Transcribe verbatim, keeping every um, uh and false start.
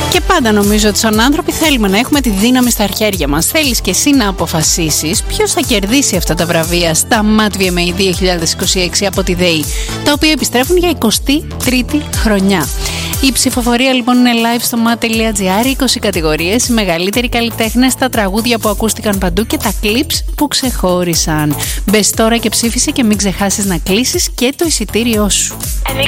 Και πάντα νομίζω ότι σαν άνθρωποι θέλουμε να έχουμε τη δύναμη στα χέρια μας. Θέλεις και εσύ να αποφασίσεις ποιος θα κερδίσει αυτά τα βραβεία στα Mat βι εμ έι δύο χιλιάδες είκοσι έξι από τη ΔΕΗ, τα οποία επιστρέφουν για εικοστή τρίτη χρονιά. Η ψηφοφορία λοιπόν είναι live στο mat τελεία gr, είκοσι κατηγορίες, οι μεγαλύτεροι καλλιτέχνες, τα τραγούδια που ακούστηκαν παντού και τα clips που ξεχώρισαν. Μπες τώρα και ψήφισε και μην ξεχάσεις να κλείσεις και το εισιτήριό σου. And